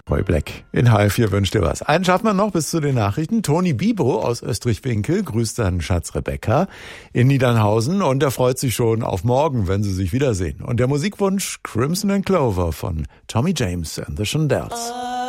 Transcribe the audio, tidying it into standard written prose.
Roy Black in HR4 wünscht dir was. Einen schaffen wir noch bis zu den Nachrichten. Toni Bibo aus Österreich-Winkel grüßt seinen Schatz Rebecca in Niedernhausen und er freut sich schon auf morgen, wenn sie sich wiedersehen. Und der Musikwunsch Crimson and Clover von Tommy James and the Shondells.